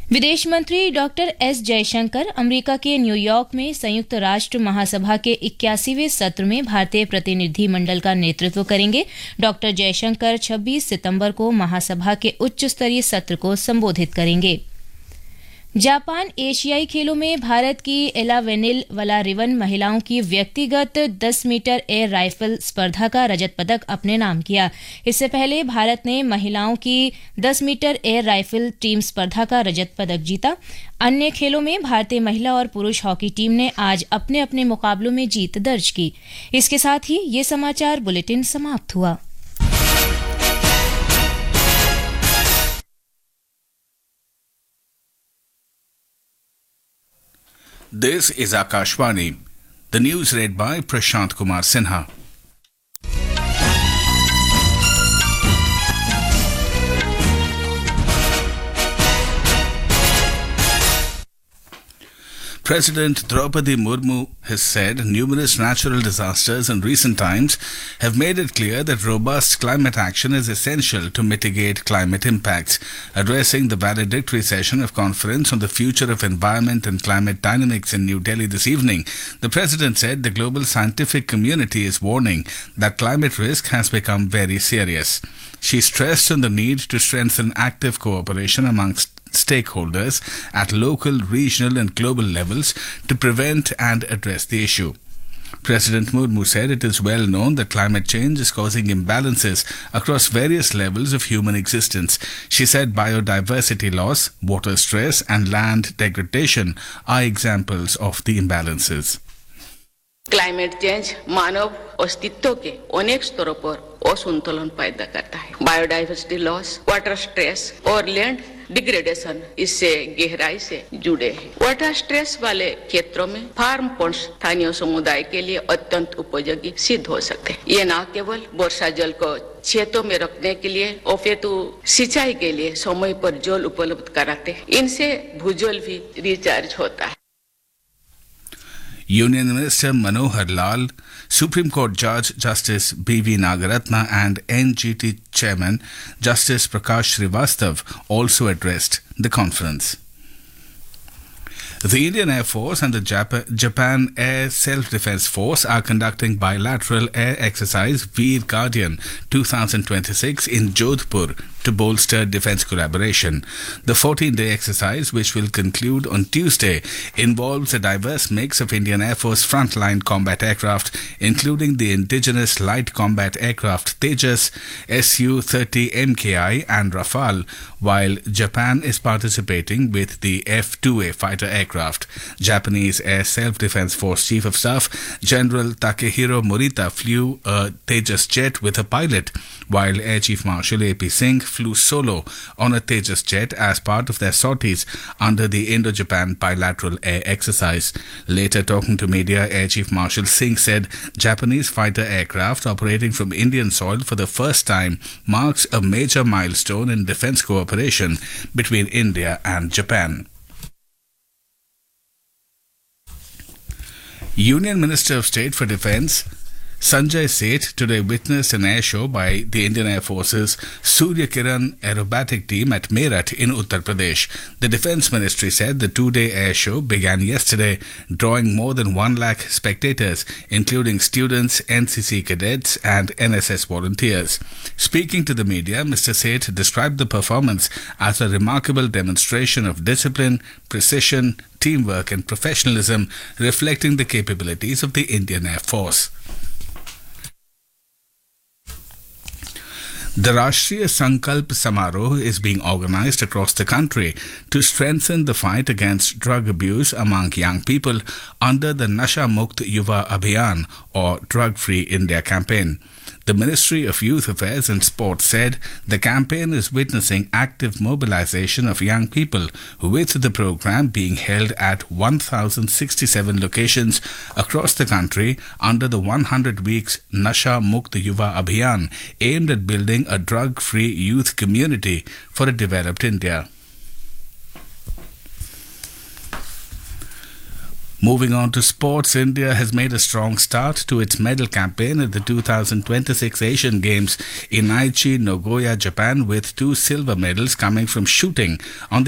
विदेश मंत्री doctor S Jaishankar America के न्यूयॉर्क में संयुक्त राष्ट्र महासभा के 81वें सत्र में भारतीय प्रतिनिधि मंडल का नेतृत्व करेंगे। डॉक्टर जयशंकर 26 सितंबर को महासभा के उच्च स्तरीय सत्र को संबोधित करेंगे। जापान एशियाई खेलों में भारत की एलावेनिल वलारिवन महिलाओं की व्यक्तिगत 10 मीटर एयर राइफल स्पर्धा का रजत पदक अपने नाम किया। इससे पहले भारत ने महिलाओं की 10 मीटर एयर राइफल टीम स्पर्धा का रजत पदक जीता। अन्य खेलों में भारतीय महिला और पुरुष हॉकी टीम ने आज अपने अपने मुकाबलों में जीत दर्ज की। इसके साथ ही ये समाचार बुलेटिन समाप्त हुआ। This is Akashvani. The news read by Prashant Kumar Sinha. President Draupadi Murmu has said numerous natural disasters in recent times have made it clear that robust climate action is essential to mitigate climate impacts. Addressing the valedictory session of Conference on the Future of Environment and Climate Dynamics in New Delhi this evening, the President said the global scientific community is warning that climate risk has become very serious. She stressed on the need to strengthen active cooperation amongst stakeholders at local, regional and global levels to prevent and address the issue. President Murmu said it is well known that climate change is causing imbalances across various levels of human existence. She said biodiversity loss, water stress and land degradation are examples of the imbalances. Climate change मानव अस्तित्व के अनेक स्तरों पर असंतुलन पैदा करता है। Biodiversity loss, water stress और लैंड डिग्रेडेशन इससे गहराई से जुड़े हैं। वाटर स्ट्रेस वाले क्षेत्रों में फार्म पंप स्थानीय समुदाय के लिए अत्यंत उपयोगी सिद्ध हो सकते हैं। ये न केवल वर्षा जल को खेतों में रखने के लिए अपितु सिंचाई के लिए समय पर जल उपलब्ध कराते हैं। इनसे भूजल भी रिचार्ज होता है। Union Minister Manohar Lal, Supreme Court Judge Justice B.V. Nagaratna and NGT Chairman Justice Prakash Srivastav also addressed the conference. The Indian Air Force and the Japan Air Self-Defense Force are conducting bilateral air exercise Veer Guardian 2026 in Jodhpur to bolster defense collaboration. The 14-day exercise, which will conclude on Tuesday, involves a diverse mix of Indian Air Force frontline combat aircraft, including the indigenous light combat aircraft Tejas, Su-30 MKI and Rafale, while Japan is participating with the F-2A fighter aircraft. Japanese Air Self-Defense Force Chief of Staff General Takehiro Morita flew a Tejas jet with a pilot, while Air Chief Marshal A.P. Singh flew solo on a Tejas jet as part of their sorties under the Indo-Japan bilateral air exercise. Later talking to media, Air Chief Marshal Singh said Japanese fighter aircraft operating from Indian soil for the first time marks a major milestone in defense cooperation between India and Japan. Union Minister of State for Defence Sanjay Seth today witnessed an air show by the Indian Air Force's Surya Kiran aerobatic team at Meerut in Uttar Pradesh. The Defence Ministry said the two-day air show began yesterday, drawing more than 1 lakh spectators, including students, NCC cadets and NSS volunteers. Speaking to the media, Mr. Seth described the performance as a remarkable demonstration of discipline, precision, teamwork and professionalism, reflecting the capabilities of the Indian Air Force. The Rashtriya Sankalp Samaroh is being organized across the country to strengthen the fight against drug abuse among young people under the Nasha Mukt Yuva Abhiyan or Drug Free India campaign. The Ministry of Youth Affairs and Sport said the campaign is witnessing active mobilization of young people, with the program being held at 1,067 locations across the country under the 100 weeks Nasha Mukt Yuva Abhiyan, aimed at building a drug-free youth community for a developed India. Moving on to sports, India has made a strong start to its medal campaign at the 2026 Asian Games in Aichi, Nagoya, Japan, with 2 silver medals coming from shooting on the